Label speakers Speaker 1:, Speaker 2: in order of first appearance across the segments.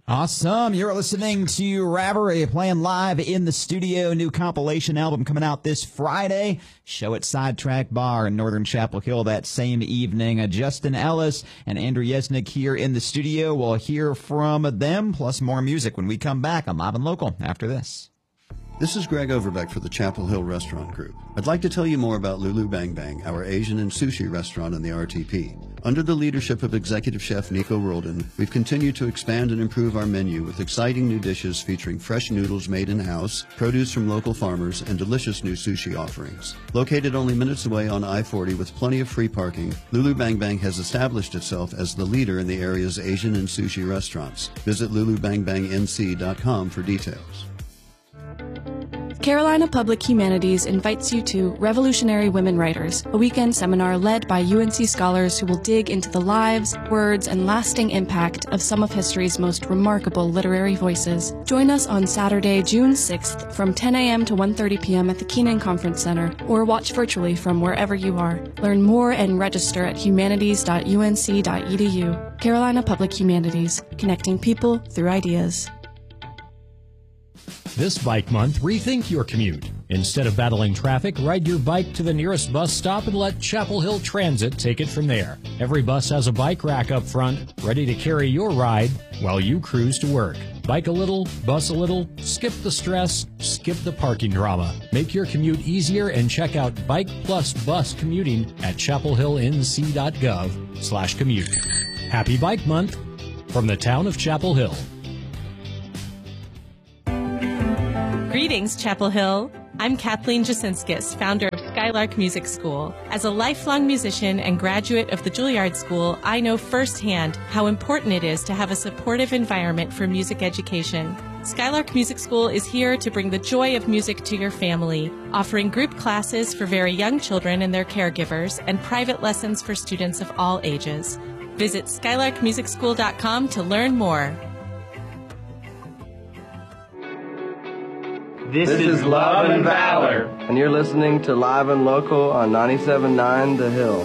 Speaker 1: Awesome. You're listening to Ravelry playing live in the studio. New compilation album coming out this Friday. Show at Sidetrack Bar in Northern Chapel Hill that same evening. Justin Ellis and Andrew Yesnick here in the studio. We'll hear from them, plus more music when we come back on Live and Local after this.
Speaker 2: This is Greg Overbeck for the Chapel Hill Restaurant Group. I'd like to tell you more about Lulu Bang Bang, our Asian and sushi restaurant in the RTP. Under the leadership of Executive Chef Nico Roldan, we've continued to expand and improve our menu with exciting new dishes featuring fresh noodles made in-house, produce from local farmers, and delicious new sushi offerings. Located only minutes away on I-40 with plenty of free parking, Lulu Bang Bang has established itself as the leader in the area's Asian and sushi restaurants. Visit lulubangbangnc.com for details.
Speaker 3: Carolina Public Humanities invites you to Revolutionary Women Writers, a weekend seminar led by UNC scholars who will dig into the lives, words, and lasting impact of some of history's most remarkable literary voices. Join us on Saturday, June 6th from 10 a.m. to 1:30 p.m. at the Keenan Conference Center, or watch virtually from wherever you are. Learn more and register at humanities.unc.edu. Carolina Public Humanities, connecting people through ideas.
Speaker 4: This bike month, rethink your commute. Instead of battling traffic, ride your bike to the nearest bus stop and let Chapel Hill Transit take it from there. Every bus has a bike rack up front, ready to carry your ride while you cruise to work. Bike a little, bus a little, skip the stress, skip the parking drama. Make your commute easier and check out Bike Plus Bus Commuting at chapelhillnc.gov/commute. Happy Bike Month from the town of Chapel Hill.
Speaker 5: Greetings, Chapel Hill. I'm Kathleen Jasinskis, founder of Skylark Music School. As a lifelong musician and graduate of the Juilliard School, I know firsthand how important it is to have a supportive environment for music education. Skylark Music School is here to bring the joy of music to your family, offering group classes for very young children and their caregivers, and private lessons for students of all ages. Visit skylarkmusicschool.com to learn more.
Speaker 6: This is Love and Valor.
Speaker 7: And you're listening to Live and Local on 97.9 The Hill.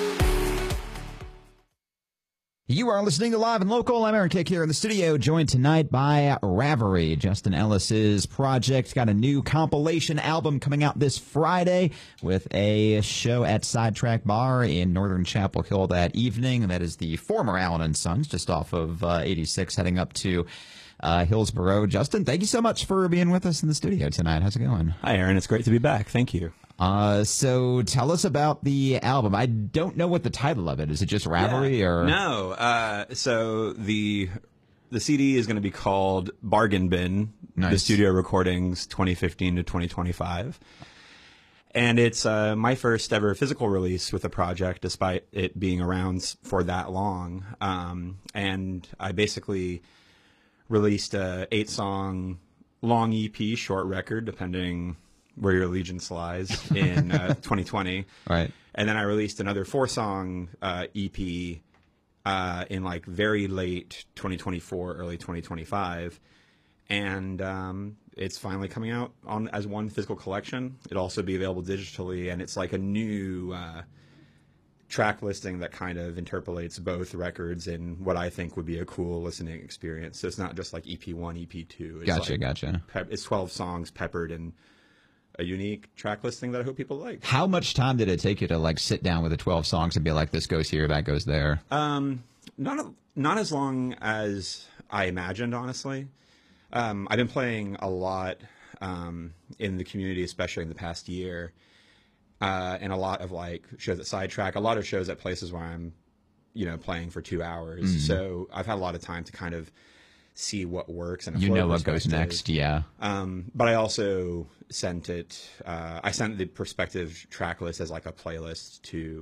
Speaker 1: You are listening to Live and Local. I'm Aaron Kick here in the studio, joined tonight by Ravelry. Justin Ellis's project got a new compilation album coming out this Friday with a show at Sidetrack Bar in Northern Chapel Hill that evening. That is the former Allen & Sons, just off of 86, heading up to Hillsboro. Justin, thank you so much for being with us in the studio tonight. How's it going?
Speaker 8: Hi, Aaron. It's great to be back. Thank you.
Speaker 1: So tell us about the album. I don't know what the title of it is. It just Ravelry or
Speaker 8: no? So the CD is going to be called Bargain Bin.
Speaker 1: Nice.
Speaker 8: The studio recordings 2015 to 2025. And it's my first ever physical release with a project, despite it being around for that long. And I basically released a 8-song long EP, short record, depending where your allegiance lies, in 2020.
Speaker 1: Right.
Speaker 8: And then I released another 4-song EP in like very late 2024, early 2025. And it's finally coming out as one physical collection. It'll also be available digitally, and it's like a new track listing that kind of interpolates both records in what I think would be a cool listening experience. So it's not just like EP1, EP2. It's
Speaker 1: Gotcha.
Speaker 8: It's 12 songs peppered in a unique track listing that I hope people like.
Speaker 1: How much time did it take you to like sit down with the 12 songs and be like, this goes here, that goes there?
Speaker 8: Not as long as I imagined, honestly. I've been playing a lot in the community, especially in the past year. And a lot of like shows at Sidetrack, a lot of shows at places where I'm, playing for 2 hours. Mm-hmm. So I've had a lot of time to kind of see what works and
Speaker 1: what goes next. Yeah.
Speaker 8: But I also sent it. I sent the Perspective track list as like a playlist to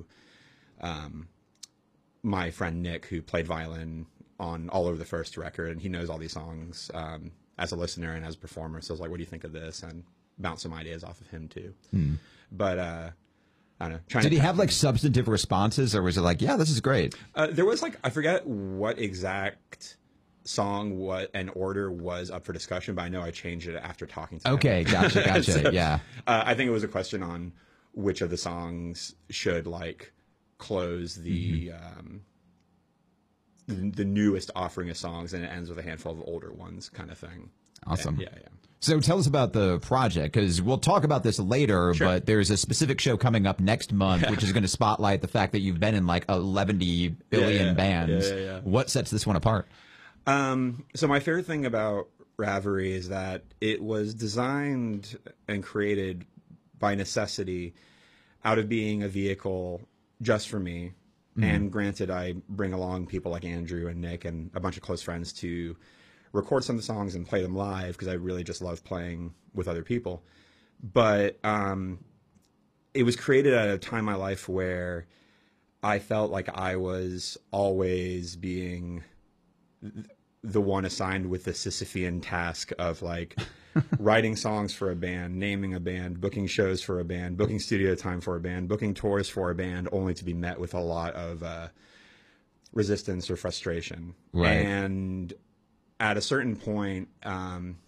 Speaker 8: my friend Nick, who played violin on all over the first record, and he knows all these songs as a listener and as a performer. So I was like, "What do you think of this?" And bounce some ideas off of him too. But I don't know.
Speaker 1: Did he have like substantive responses, or was it like, yeah, this is great?
Speaker 8: There was like, I forget what exact song, what an order was up for discussion, but I know I changed it after talking to him.
Speaker 1: Okay, gotcha. So, yeah.
Speaker 8: I think it was a question on which of the songs should like close the the newest offering of songs, and it ends with a handful of older ones, kind of thing.
Speaker 1: Awesome.
Speaker 8: And, yeah.
Speaker 1: So tell us about the project, because we'll talk about this later,
Speaker 8: Sure.
Speaker 1: but there's a specific show coming up next month, which is going to spotlight the fact that you've been in like 11 billion bands.
Speaker 8: Yeah.
Speaker 1: What sets this one apart?
Speaker 8: So my favorite thing about Ravelry is that it was designed and created by necessity out of being a vehicle just for me. And granted, I bring along people like Andrew and Nick and a bunch of close friends to record some of the songs and play them live, because I really just love playing with other people. But it was created at a time in my life where I felt like I was always being the one assigned with the Sisyphean task of like writing songs for a band, naming a band, booking shows for a band, booking studio time for a band, booking tours for a band, only to be met with a lot of resistance or frustration.
Speaker 1: Right.
Speaker 8: And at a certain point, around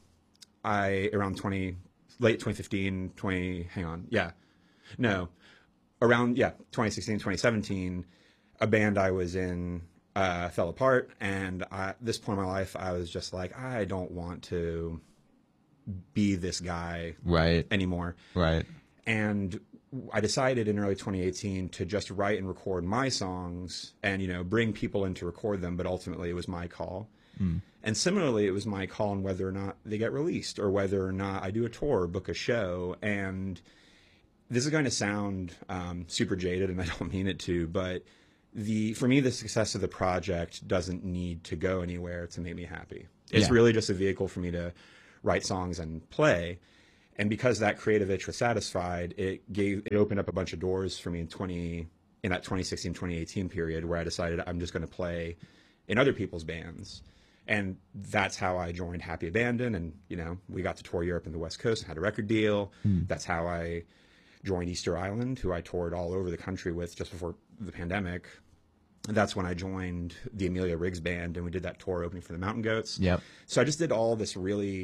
Speaker 8: late 2015, 2016, 2017, a band I was in fell apart, and at this point in my life, I was just like, I don't want to be this guy anymore.
Speaker 1: Right.
Speaker 8: And I decided in early 2018 to just write and record my songs and, bring people in to record them, but ultimately it was my call. And similarly, it was my call on whether or not they get released or whether or not I do a tour or book a show. And this is going to sound super jaded, and I don't mean it to, but for me, the success of the project doesn't need to go anywhere to make me happy. It's really just a vehicle for me to write songs and play. And because that creative itch was satisfied, it opened up a bunch of doors for me in that 2016, 2018 period, where I decided I'm just going to play in other people's bands. And that's how I joined Happy Abandon. And, we got to tour Europe and the West Coast and had a record deal. That's how I joined Easter Island, who I toured all over the country with just before the pandemic. That's when I joined the Amelia Riggs Band, and we did that tour opening for the Mountain Goats.
Speaker 1: Yep.
Speaker 8: So I just did all these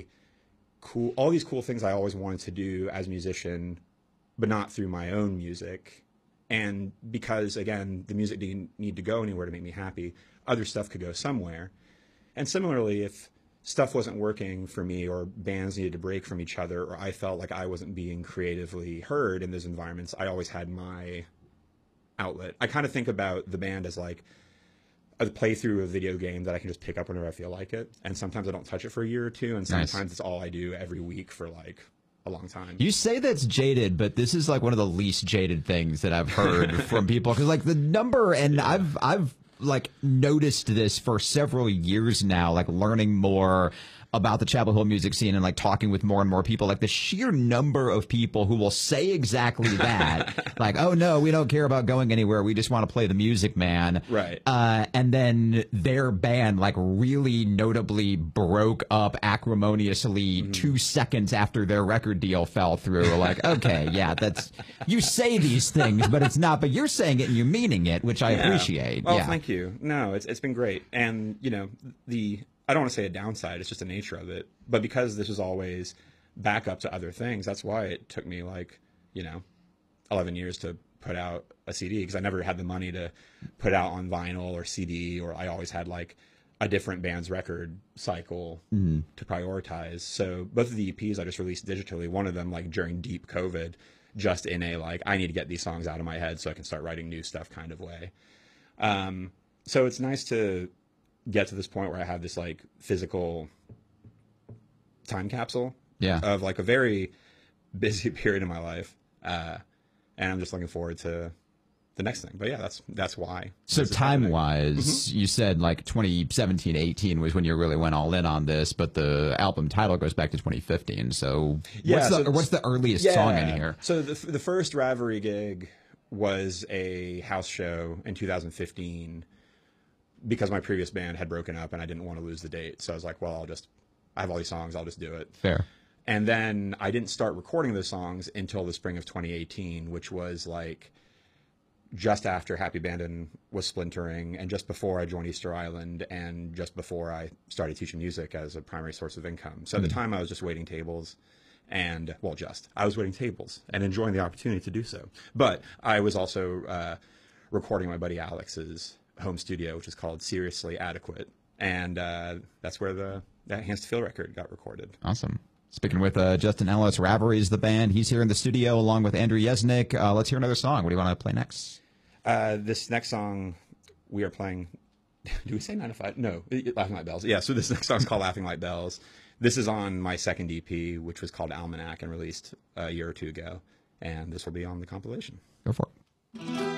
Speaker 8: cool things I always wanted to do as a musician, but not through my own music. And because, again, the music didn't need to go anywhere to make me happy, other stuff could go somewhere. And similarly, if stuff wasn't working for me, or bands needed to break from each other, or I felt like I wasn't being creatively heard in those environments, I always had my outlet. I kind of think about the band as like a playthrough of a video game that I can just pick up whenever I feel like it. And sometimes I don't touch it for a year or two, and sometimes it's all I do every week for like a long time.
Speaker 1: You say that's jaded, but this is like one of the least jaded things that I've heard from people, because like the number, and I've like noticed this for several years now, like learning more about the Chapel Hill music scene and like talking with more and more people, like the sheer number of people who will say exactly that, like, oh no, we don't care about going anywhere, we just want to play the music, man.
Speaker 8: Right.
Speaker 1: And then their band like really notably broke up acrimoniously 2 seconds after their record deal fell through. Like, okay, yeah, that's, you say these things, but it's not, but you're saying it and you're meaning it, which I appreciate.
Speaker 8: Oh, thank you. No, it's been great. And, I don't want to say a downside, it's just the nature of it. But because this was always backup to other things, that's why it took me 11 years to put out a CD, because I never had the money to put out on vinyl or CD, or I always had like a different band's record cycle to prioritize. So both of the EPs I just released digitally, one of them like during deep COVID, just in a like, I need to get these songs out of my head so I can start writing new stuff kind of way. So it's nice to get to this point where I have this like physical time capsule of like a very busy period in my life. And I'm just looking forward to the next thing. But yeah, that's why.
Speaker 1: So time wise, you said like 2017, 18 was when you really went all in on this, but the album title goes back to 2015. So what's the earliest song in here?
Speaker 8: So the first Ravelry gig was a house show in 2015, because my previous band had broken up and I didn't want to lose the date. So I was like, well, I have all these songs, I'll just do it.
Speaker 1: Fair.
Speaker 8: And then I didn't start recording those songs until the spring of 2018, which was like just after Happy Abandon was splintering, and just before I joined Easter Island, and just before I started teaching music as a primary source of income. So at the time I was just waiting tables. And I was waiting tables and enjoying the opportunity to do so. But I was also recording my buddy Alex's home studio, which is called Seriously Adequate. And that's where that Hands to Feel record got recorded.
Speaker 1: Awesome. Speaking with Justin Ellis, Ravelry is the band. He's here in the studio along with Andrew Yesnick. Let's hear another song. What do you want to play next?
Speaker 8: This next song we are playing, do we say 9 to 5? No, Laughing Like Bells. Yeah, so this next song is called Laughing Like Bells. This is on my second EP, which was called Almanac and released a year or two ago. And this will be on the compilation.
Speaker 1: Go for it.